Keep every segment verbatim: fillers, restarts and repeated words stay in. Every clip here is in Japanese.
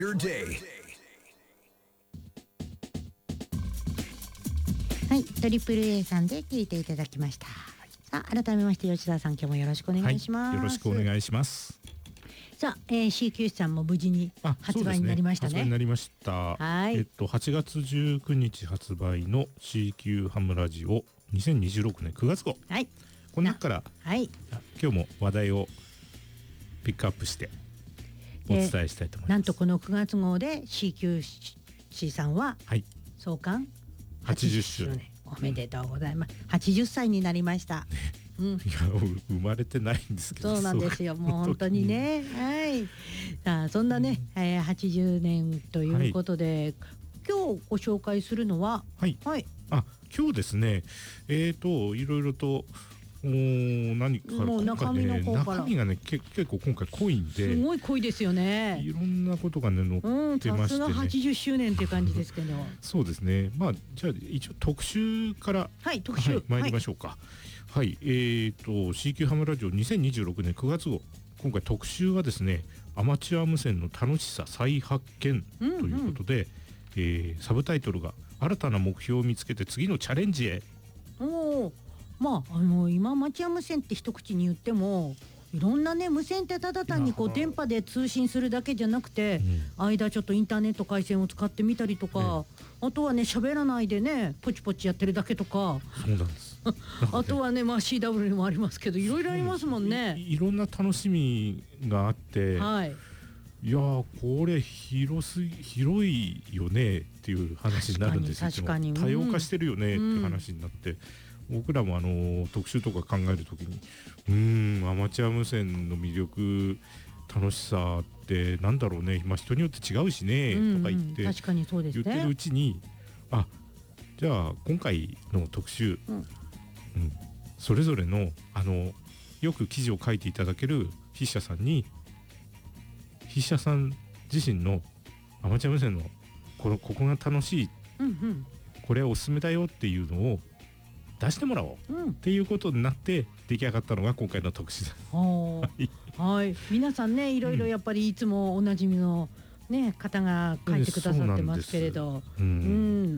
Your day. はい、トリプル A さんで聞いていただきました。さあ、改めまして吉田さん、今日もよろしくお願いします。 はい、よろしくお願いします。 さあ、えー、シーキュー さんも無事に発売になりましたね。 発売になりました。 はい。 えっとはちがつじゅうくにち発売の シーキュー ハムラジオにせんにじゅうろくねんくがつ号。 はい。 この中から、 はい、 今日も話題をピックアップしてお伝えしたいと思います。 なんとこのくがつ号で シーキューシー さんは創刊はちじゅっしゅうねん、 おめでとうございます。はちじゅっさいになりました。うん、 いや生まれてないんですけど。 そうなんですよ。もう本当にね。はい。さあそんなね、うん、えー、はちじゅうねんということで、はい、今日ご紹介するのは、 はい。はい、あ、今日ですね。えっといろいろと。お何かもう中身の方から中身がねけ結構今回濃いんで、 すごい濃いですよね。 いろんなことがね載ってましてね、 さすがはちじゅっしゅうねんっていう感じですけどそうですね。まあじゃあ一応特集からはい特集、 はい、参りましょうか。はい、はい、えーと シーキュー ハムラジオにせんにじゅうろくねんくがつ号、今回特集はですね、アマチュア無線の楽しさ再発見ということで、うんうん、えー、サブタイトルが新たな目標を見つけて次のチャレンジへ。 おー、まあ、あの今アマチュア無線って一口に言ってもいろんなね、無線ってただ単にこう電波で通信するだけじゃなくて、うん、間ちょっとインターネット回線を使ってみたりとか、ね、あとはね喋らないでねポチポチやってるだけとか。 そうなんですあとはね、まあ、シーダブリュー もありますけどいろいろありますもんね。 い, いろんな楽しみがあって、 はい、 いやこれ広す広いよねっていう話になるんですよ。 確かに多様化してるよねっていう話になって、うん、僕らもあの特集とか考えるときにうーんアマチュア無線の魅力楽しさってなんだろうね、まあ、人によって違うしね、うんうん、とか言って、 確かにそうですね、 言ってるうちにあじゃあ今回の特集、うんうん、それぞれのあのよく記事を書いていただける筆者さんに筆者さん自身のアマチュア無線のこのここが楽しい、うんうん、これはおすすめだよっていうのを出してもらおう、うん、っていうことになって出来上がったのが今回の特集です。 はい、はい、皆さんねいろいろやっぱりいつもおなじみの、ね、方が書いてくださってますけれど、 うんうん、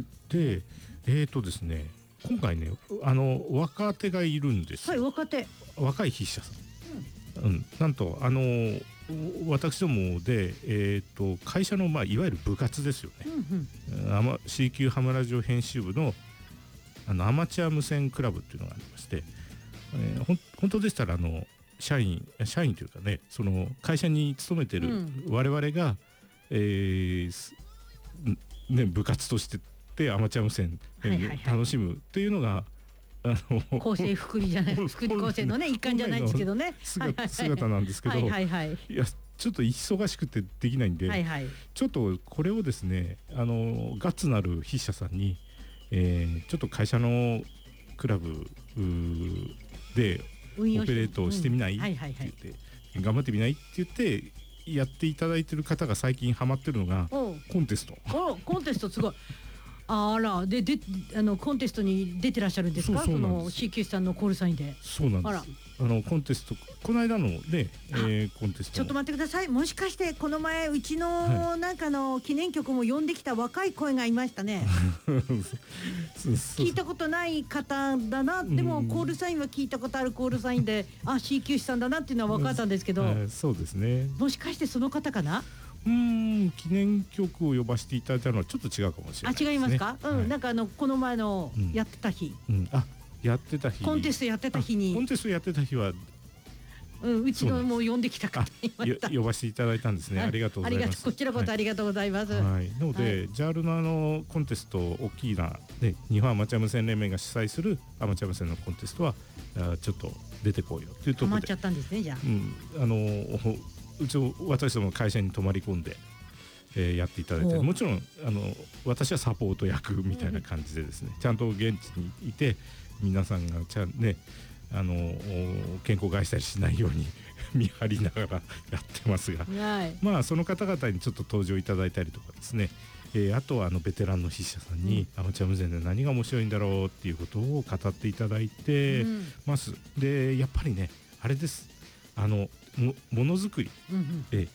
でえーとですね今回ねあの若手がいるんです。 はい、若手若い筆者さん、うんうん、なんとあの私どもで、えー、と会社の、まあ、いわゆる部活ですよね、うんうん、アマ シーキュー ハムラジオ編集部の、あのアマチュア無線クラブっていうのがありまして、えー、ほん本当でしたらあの社員社員というかね、その会社に勤めてる我々が、うん、えーね、部活としてでアマチュア無線楽しむというのがあの構成福利じゃない福利構成のね一環じゃないですけどね姿、姿なんですけど、はいはいはい、いやちょっと忙しくてできないんで、はいはい、ちょっとこれをですねあのガッツなる筆者さんに、えー、ちょっと会社のクラブでオペレートしてみない、うん、って言って、はいはいはい、頑張ってみないって言ってやっていただいてる方が最近ハマってるのがコンテスト。 おコンテストすごいあらでであのコンテストに出てらっしゃるんですか。その シーキュー さんのコールサインで。 そうなんです。あらあのコンテストこの間のね、えー、コンテストちょっと待ってください。もしかしてこの前うちのなんかの記念曲も呼んできた若い声がいましたね聞いたことない方だな。でもコールサインは聞いたことあるコールサインであ シーキュー さんだなっていうのは分かったんですけど、えー、そうですね。 もしかしてその方かな。 うーん記念曲を呼ばせていただいたのはちょっと違うかもしれないですね。 あ違いますか、うんはい、なんかあのこの前のやってた日、 うんうん、あやってた日コンテストやってた日にコンテストやってた日は、 うん、うちのもう呼んできた方いました。 呼ばせていただいたんですね。ありがとうございます。 こちらこそありがとうございます。 はいはい、なので、はい、ジャールのあのコンテスト大きな、ね、日本アマチュア無線連盟が主催するアマチュア無線のコンテストはあちょっと出てこうよっていうところでハマっちゃったんですね。じゃあ、 うん、あのうちの私ども会社に泊まり込んでえー、やっていただいて、もちろんあの私はサポート役みたいな感じでですね、うん、ちゃんと現地にいて皆さんがちゃんねあの健康害したりしないように見張りながらやってますが、はい、まあその方々にちょっと登場いただいたりとかですね、えー、あとはあのベテランの筆者さんに、うん、アマチュア無線で何が面白いんだろうっていうことを語っていただいてます、うん、でやっぱりねあれです、あの も, ものづくり、うんうん、え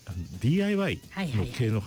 あの ディーアイワイ の系の